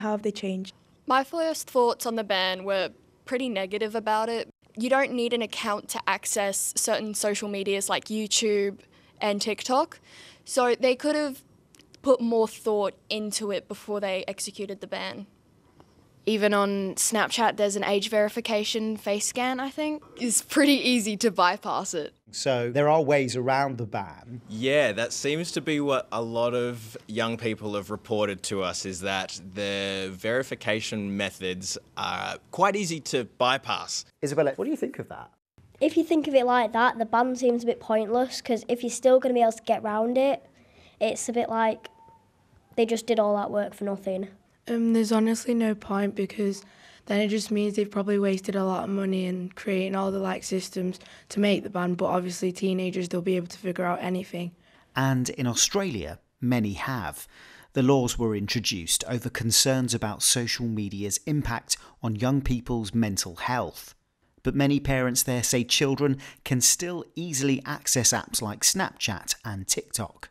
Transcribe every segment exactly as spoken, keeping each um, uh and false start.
How have they changed? My first thoughts on the ban were pretty negative about it. You don't need an account to access certain social medias like YouTube and TikTok, so they could have put more thought into it before they executed the ban. Even on Snapchat, there's an age verification face scan, I think. It's pretty easy to bypass it. So there are ways around the ban. Yeah, that seems to be what a lot of young people have reported to us, is that the verification methods are quite easy to bypass. Isabella, what do you think of that? If you think of it like that, the ban seems a bit pointless, because if you're still going to be able to get around it, it's a bit like they just did all that work for nothing. Um, there's honestly no point, because then it just means they've probably wasted a lot of money in creating all the like systems to make the ban, but obviously teenagers, they'll be able to figure out anything. And in Australia, many have. The laws were introduced over concerns about social media's impact on young people's mental health. But many parents there say children can still easily access apps like Snapchat and TikTok.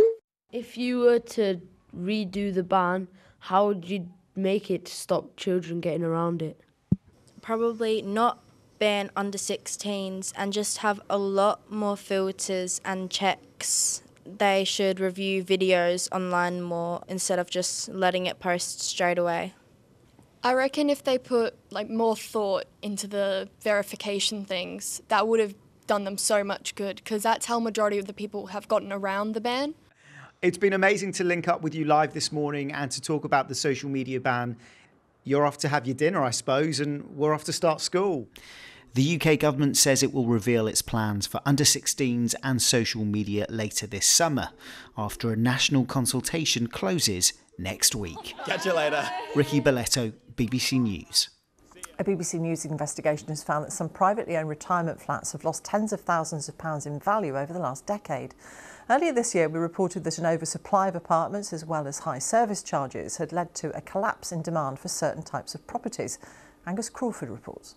If you were to redo the ban, how would you make it to stop children getting around it? Probably not ban under sixteens and just have a lot more filters and checks. They should review videos online more instead of just letting it post straight away. I reckon if they put like more thought into the verification things, that would have done them so much good, because that's how majority of the people have gotten around the ban. It's been amazing to link up with you live this morning and to talk about the social media ban. You're off to have your dinner, I suppose, and we're off to start school. The U K government says it will reveal its plans for under sixteens and social media later this summer, after a national consultation closes next week. Catch you later. Ricky Belletto, B B C News. A B B C News investigation has found that some privately owned retirement flats have lost tens of thousands of pounds in value over the last decade. Earlier this year, we reported that an oversupply of apartments, as well as high service charges, had led to a collapse in demand for certain types of properties. Angus Crawford reports.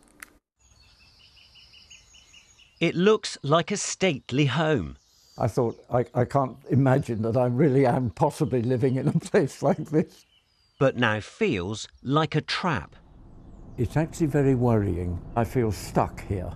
It looks like a stately home. I thought, I, I can't imagine that I really am possibly living in a place like this. But now feels like a trap. It's actually very worrying. I feel stuck here.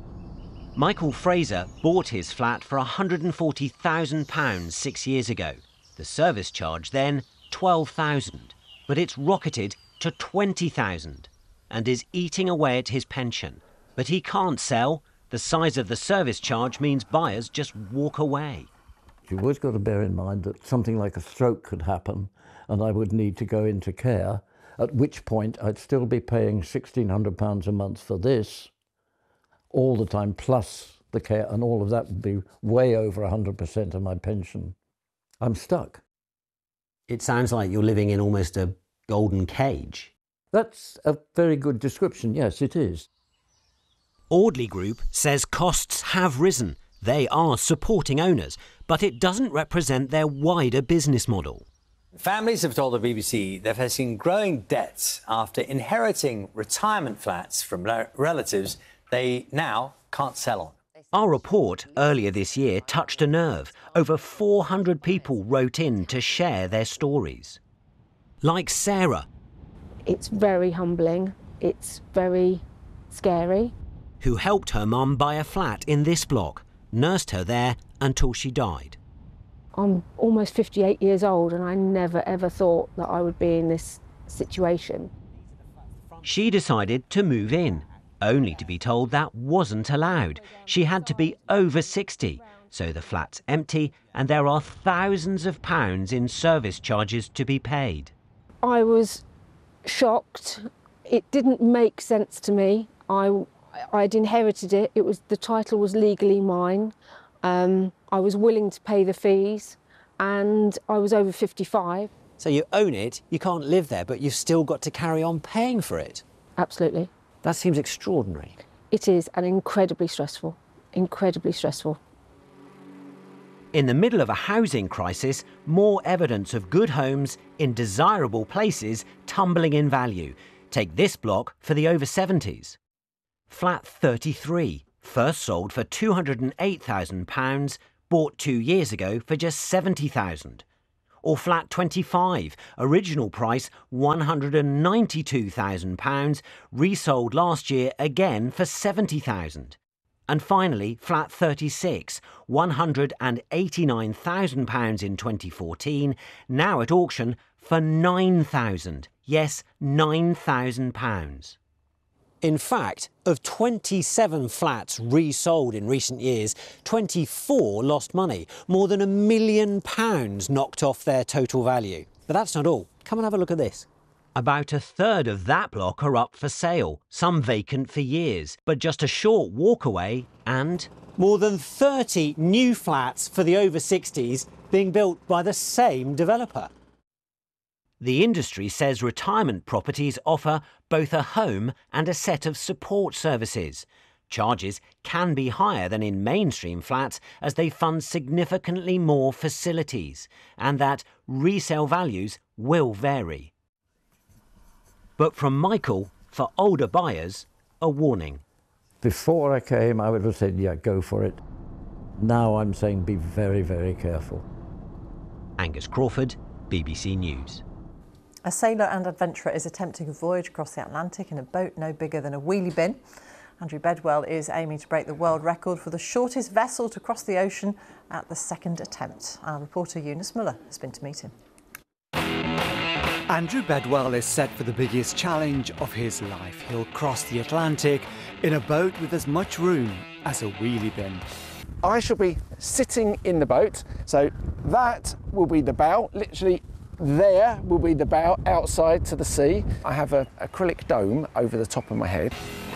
Michael Fraser bought his flat for one hundred forty thousand pounds six years ago. The service charge then, twelve thousand pounds. But it's rocketed to twenty thousand pounds and is eating away at his pension. But he can't sell. The size of the service charge means buyers just walk away. You've always got to bear in mind that something like a stroke could happen and I would need to go into care, at which point I'd still be paying sixteen hundred pounds a month for this all the time, plus the care, and all of that would be way over one hundred percent of my pension. I'm stuck. It sounds like you're living in almost a golden cage. That's a very good description, yes, it is. Audley Group says costs have risen. They are supporting owners, but it doesn't represent their wider business model. Families have told the B B C they're facing growing debts after inheriting retirement flats from relatives they now can't sell on. Our report earlier this year touched a nerve. Over four hundred people wrote in to share their stories. Like Sarah. It's very humbling. It's very scary. Who helped her mum buy a flat in this block, nursed her there until she died. I'm almost fifty-eight years old and I never ever thought that I would be in this situation. She decided to move in, only to be told that wasn't allowed. She had to be over sixty, so the flat's empty and there are thousands of pounds in service charges to be paid. I was shocked. It didn't make sense to me. I, I'd inherited it. It was, the title was legally mine. Um, I was willing to pay the fees and I was over fifty-five. So you own it, you can't live there, but you've still got to carry on paying for it. Absolutely. That seems extraordinary. It is, and incredibly stressful, incredibly stressful. In the middle of a housing crisis, more evidence of good homes in desirable places tumbling in value. Take this block for the over seventies. Flat thirty-three, first sold for two hundred and eight thousand pounds, bought two years ago for just seventy thousand pounds. Or flat twenty-five, original price one hundred ninety-two thousand pounds, resold last year again for seventy thousand pounds. And finally, flat thirty-six, one hundred eighty-nine thousand pounds in twenty fourteen, now at auction for nine thousand pounds. Yes, nine thousand pounds. In fact, of twenty-seven flats resold in recent years, twenty-four lost money. More than a million pounds knocked off their total value. But that's not all. Come and have a look at this. About a third of that block are up for sale, some vacant for years, but just a short walk away and more than thirty new flats for the over sixties being built by the same developer. The industry says retirement properties offer both a home and a set of support services. Charges can be higher than in mainstream flats as they fund significantly more facilities, and that resale values will vary. But from Michael, for older buyers, a warning. Before I came, I would have said, yeah, go for it. Now I'm saying be very, very careful. Angus Crawford, B B C News. A sailor and adventurer is attempting a voyage across the Atlantic in a boat no bigger than a wheelie bin. Andrew Bedwell is aiming to break the world record for the shortest vessel to cross the ocean at the second attempt. Our reporter Eunice Muller has been to meet him. Andrew Bedwell is set for the biggest challenge of his life. He'll cross the Atlantic in a boat with as much room as a wheelie bin. I shall be sitting in the boat, so that will be the bow, literally there will be the bow outside to the sea. I have an acrylic dome over the top of my head.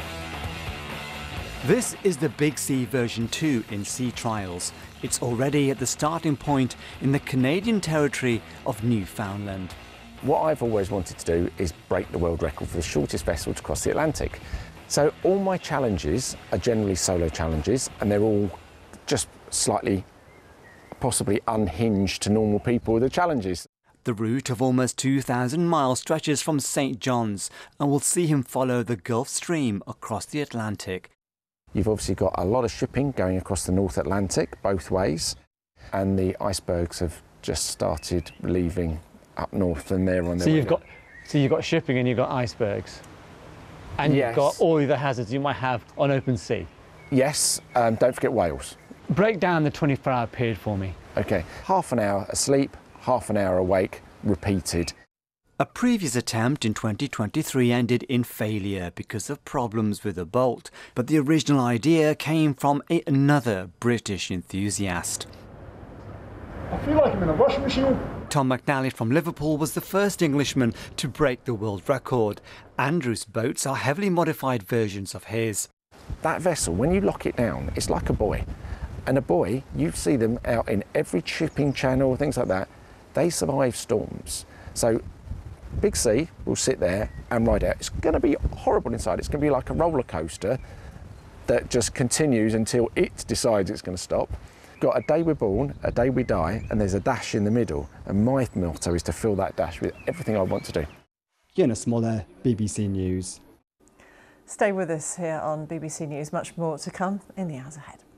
This is the Big Sea version two in sea trials. It's already at the starting point in the Canadian territory of Newfoundland. What I've always wanted to do is break the world record for the shortest vessel to cross the Atlantic. So all my challenges are generally solo challenges, and they're all just slightly, possibly unhinged to normal people with the challenges. The route of almost two thousand miles stretches from Saint John's and will see him follow the Gulf Stream across the Atlantic. You've obviously got a lot of shipping going across the North Atlantic both ways, and the icebergs have just started leaving up north and they're on their so way you've down. got So you've got shipping and you've got icebergs. And Yes. you've got all the other hazards you might have on open sea. Yes, um, don't forget whales. Break down the twenty-four hour period for me. Okay, half an hour asleep, half an hour awake, repeated. A previous attempt in twenty twenty-three ended in failure because of problems with a bolt, but the original idea came from a, another British enthusiast. I feel like I'm in a washing machine. Tom McNally from Liverpool was the first Englishman to break the world record. Andrew's boats are heavily modified versions of his. That vessel, when you lock it down, it's like a buoy. And a buoy, you see them out in every shipping channel, things like that. They survive storms. So Big Sea will sit there and ride out. It's going to be horrible inside. It's going to be like a roller coaster that just continues until it decides it's going to stop. Got a day we're born, a day we die, and there's a dash in the middle. And my motto is to fill that dash with everything I want to do. Eunice Muller, B B C News. Stay with us here on B B C News. Much more to come in the hours ahead.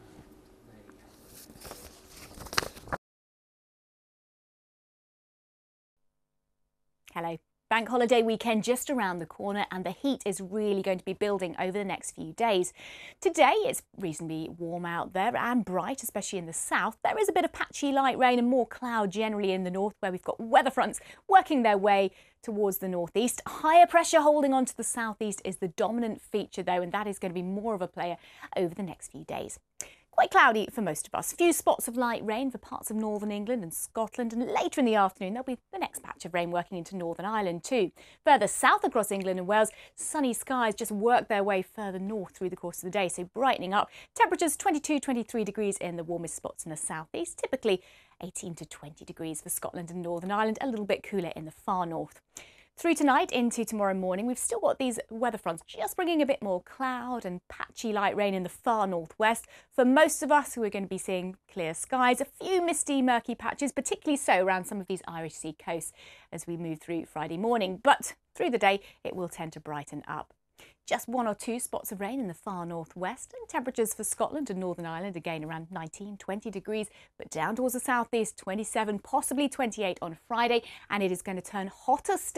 Hello. Bank holiday weekend just around the corner, and the heat is really going to be building over the next few days. Today it's reasonably warm out there and bright, especially in the south. There is a bit of patchy light rain and more cloud generally in the north, where we've got weather fronts working their way towards the northeast. Higher pressure holding on to the southeast is the dominant feature though, and that is going to be more of a player over the next few days. Quite cloudy for most of us. Few spots of light rain for parts of northern England and Scotland, and later in the afternoon there'll be the next patch of rain working into Northern Ireland too. Further south across England and Wales, sunny skies just work their way further north through the course of the day, so brightening up. Temperatures twenty-two, twenty-three degrees in the warmest spots in the southeast, typically eighteen to twenty degrees for Scotland and Northern Ireland, a little bit cooler in the far north. Through tonight into tomorrow morning, we've still got these weather fronts just bringing a bit more cloud and patchy light rain in the far northwest. For most of us, we're going to be seeing clear skies, a few misty, murky patches, particularly so around some of these Irish Sea coasts as we move through Friday morning. But through the day, it will tend to brighten up. Just one or two spots of rain in the far northwest, and temperatures for Scotland and Northern Ireland again around nineteen, twenty degrees, but down towards the southeast, twenty-seven, possibly twenty-eight on Friday, and it is going to turn hotter still.